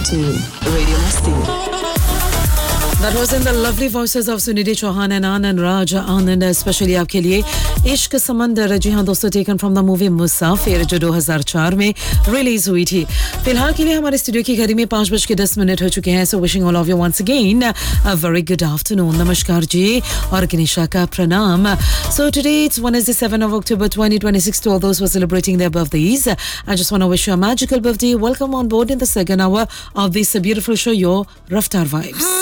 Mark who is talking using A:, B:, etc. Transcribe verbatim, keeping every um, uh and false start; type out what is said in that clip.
A: to Radio Masti.
B: That was in the lovely voices of Sunidhi Chauhan and Anand Raj. Anand, especially आपके लिए इश्क समंदर. जी हाँ दोस्तों, taken from the movie मुसाफिर जो दो हज़ार चार में रिलीज हुई थी. फिलहाल के लिए हमारे स्टूडियो की घड़ी में पाँच बज के दस मिनट हो चुके हैं. So wishing all of you once again a very good afternoon. नमस्कार जी और गणेशा का प्रणाम. So today it's Wednesday, seventh of October twenty twenty-six. To all those who are celebrating their birthdays, I just want to wish you a magical birthday. Welcome on board in the second hour of this beautiful show, your Raftar Vibes.